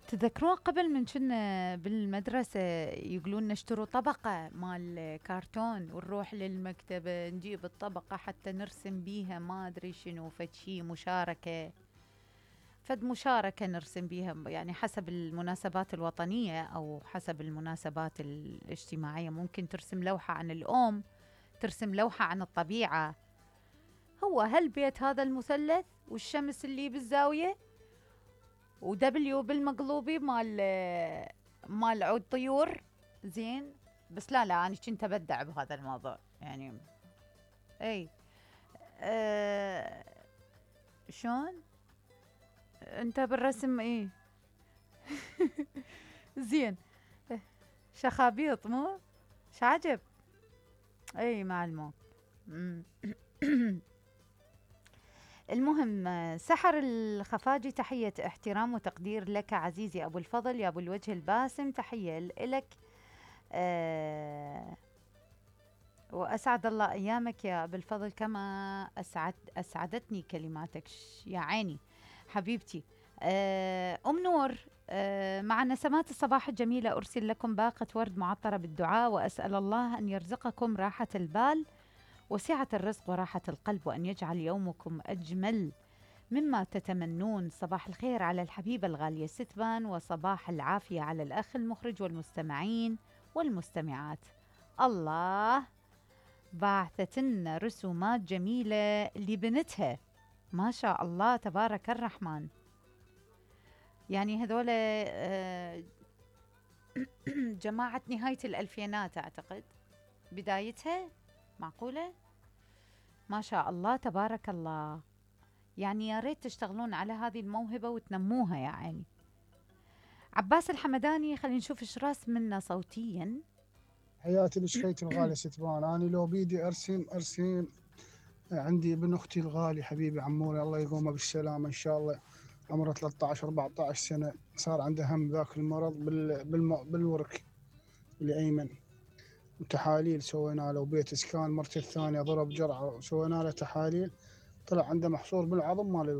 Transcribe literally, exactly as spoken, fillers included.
تذكرون قبل من كنا بالمدرسة يقولون نشتروا طبقة مال كرتون ونروح للمكتبة نجيب الطبقة حتى نرسم بيها ما أدري شنو فد شي مشاركة. فد مشاركة نرسم بيها يعني حسب المناسبات الوطنية أو حسب المناسبات الاجتماعية، ممكن ترسم لوحة عن الأم، ترسم لوحة عن الطبيعة. هو هالبيت هذا المثلث والشمس اللي بالزاوية ودبليو بالمقلوبي مال مال عود طيور. زين. بس لا لا انا كنت ابدع بهذا الموضوع يعني. اي. أه شلون انت بالرسم ايه؟ زين. شخابيط مو شعجب. اي معلمو. مم. المهم آه، سحر الخفاجي تحية احترام وتقدير لك عزيزي أبو الفضل يا أبو الوجه الباسم، تحية لك. أه وأسعد الله أيامك يا أبو الفضل، كما أسعد أسعدتني كلماتك يا عيني حبيبتي. أه أم نور، أه مع نسمات الصباح الجميلة أرسل لكم باقة ورد معطرة بالدعاء، وأسأل الله أن يرزقكم راحة البال وسعة الرزق وراحة القلب، وأن يجعل يومكم أجمل مما تتمنون. صباح الخير على الحبيبة الغالية ستبان، وصباح العافية على الأخ المخرج والمستمعين والمستمعات. الله، بعثت لنا رسومات جميلة لبنتها، ما شاء الله تبارك الرحمن. يعني هذول آه، جماعة نهاية الألفينات أعتقد بدايتها، معقولة؟ ما شاء الله تبارك الله. يعني يا ريت تشتغلون على هذه الموهبة وتنموها يا عيني. عباس الحمداني، خلينا نشوف ايش راس منا صوتيا. حياتي لشخيتي الغالي ستبان، أنا لو بيدي أرسم أرسم. عندي ابن أختي الغالي حبيبي عموري الله يقومه بالسلامة إن شاء الله، عمره ثلاثة عشر أربعة عشر سنة، صار عنده هم ذاك المرض بال... بالم... بالورك الأيمن، وتحاليل سوينا له وبيت إسكان، مرته الثانية ضرب جرعة وسوينا له تحاليل، طلع عنده محصور بالعظم مال